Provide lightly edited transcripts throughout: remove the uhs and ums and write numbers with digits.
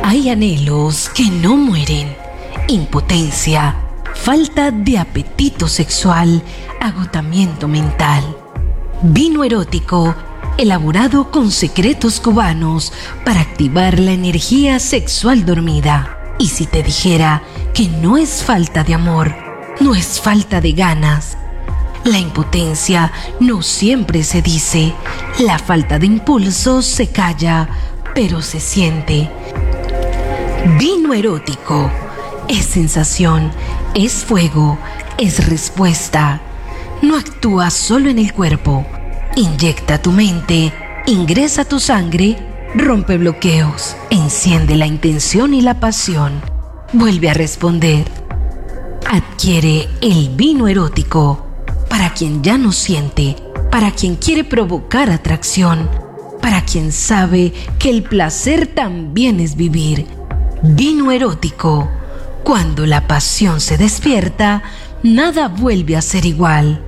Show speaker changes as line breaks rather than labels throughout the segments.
Hay anhelos que no mueren. Impotencia, falta de apetito sexual, agotamiento mental. Vino erótico, elaborado con secretos cubanos para activar la energía sexual dormida. Y si te dijera que no es falta de amor, no es falta de ganas. La impotencia no siempre se dice. La falta de impulso se calla, pero se siente. Vino erótico. Es sensación, es fuego, es respuesta. No actúa solo en el cuerpo. Inyecta tu mente, ingresa tu sangre, rompe bloqueos, enciende la intención y la pasión. Vuelve a responder. Adquiere el vino erótico para quien ya no siente, para quien quiere provocar atracción, para quien sabe que el placer también es vivir. Vino erótico. Cuando la pasión se despierta, nada vuelve a ser igual.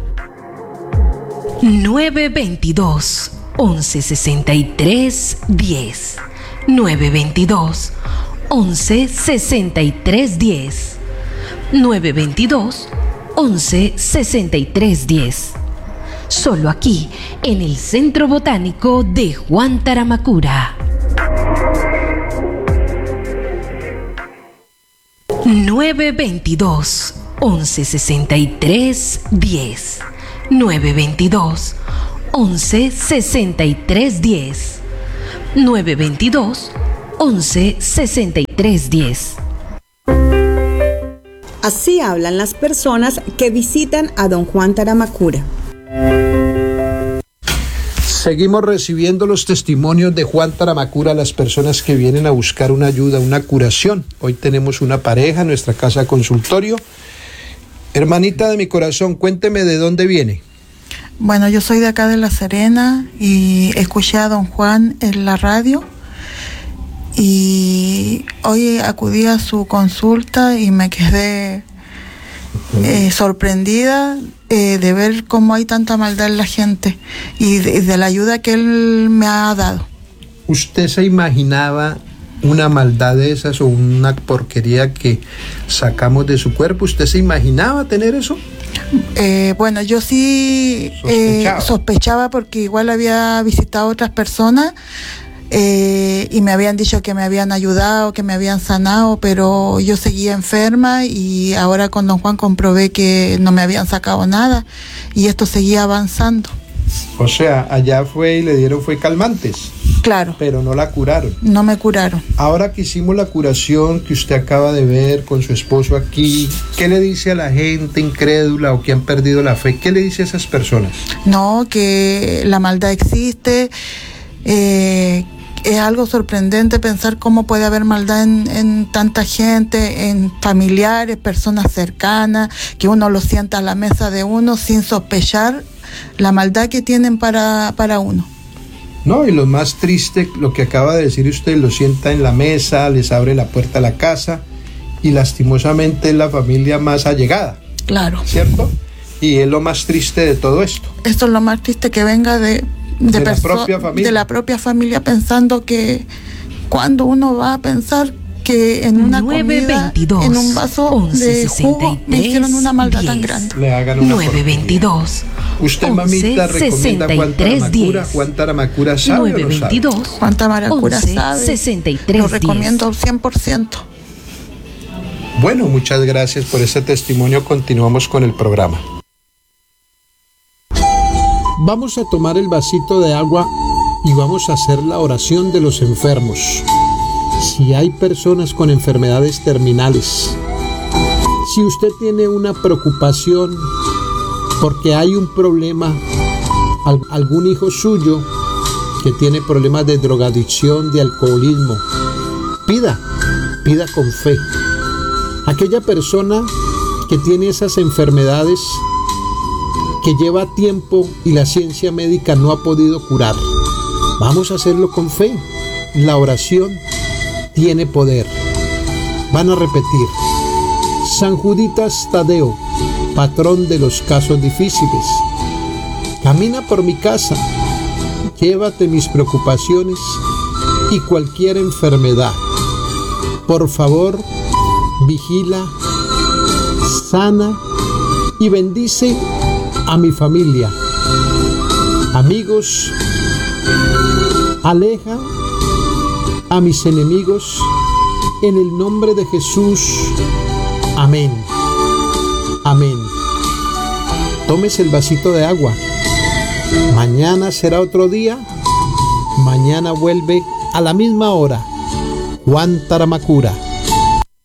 922 1163 10 922 1163 10 922 1163 10. Solo aquí, en el Centro Botánico de Juan Taramacura. 922 1163 10 922 1163 10 922 1163 10.
Así hablan las personas que visitan a don Juan Taramacura.
Seguimos recibiendo los testimonios de Juan Taramacura, las personas que vienen a buscar una ayuda, una curación. Hoy tenemos una pareja en nuestra casa consultorio. Hermanita de mi corazón, cuénteme de dónde viene.
Bueno, yo soy de acá de La Serena y escuché a don Juan en la radio y hoy acudí a su consulta y me quedé sorprendida de ver cómo hay tanta maldad en la gente y de la ayuda que él me ha dado.
¿Usted se imaginaba una maldad de esas o una porquería que sacamos de su cuerpo? ¿Usted se imaginaba tener eso?
Bueno, yo sí sospechaba porque igual había visitado a otras personas y me habían dicho que me habían ayudado, que me habían sanado, pero yo seguía enferma y ahora con don Juan comprobé que no me habían sacado nada y esto seguía avanzando.
O sea, allá fue y le dieron calmantes.
Claro.
Pero no la curaron.
No me curaron.
Ahora que hicimos la curación que usted acaba de ver con su esposo aquí, ¿qué le dice a la gente incrédula o que han perdido la fe? ¿Qué le dice a esas personas?
No, que la maldad existe. Es algo sorprendente pensar cómo puede haber maldad en tanta gente, en familiares, personas cercanas, que uno lo sienta a la mesa de uno sin sospechar la maldad que tienen para uno.
No, y lo más triste, lo que acaba de decir usted, lo sienta en la mesa, les abre la puerta a la casa y lastimosamente es la familia más allegada.
Claro.
¿Cierto? Y es lo más triste de todo esto.
Esto es lo más triste, que venga de la propia familia. De la propia familia, pensando que cuando uno va a pensar que en una
922,
comida, en un vaso de jugo, me hicieron una maldad 10, tan grande.
Le hagan una
922.
¿Usted, mamita, recomienda Juan Taramacura? ¿Juan Taramacura sabe 922, o no sabe?
Juan Taramacura sabe.
63,
lo recomiendo al 100%.
Bueno, muchas gracias por ese testimonio. Continuamos con el programa. Vamos a tomar el vasito de agua y vamos a hacer la oración de los enfermos. Si hay personas con enfermedades terminales, si usted tiene una preocupación porque hay un problema, algún hijo suyo que tiene problemas de drogadicción, de alcoholismo, pida con fe. Aquella persona que tiene esas enfermedades que lleva tiempo y la ciencia médica no ha podido curar, vamos a hacerlo con fe. La oración tiene poder. Van a repetir: San Juditas Tadeo, patrón de los casos difíciles, camina por mi casa, llévate mis preocupaciones y cualquier enfermedad. Por favor, vigila, sana y bendice a mi familia, amigos, aleja a mis enemigos, en el nombre de Jesús. Amén. Amén. Tómese el vasito de agua. Mañana será otro día. Mañana vuelve a la misma hora Juan Taramacura.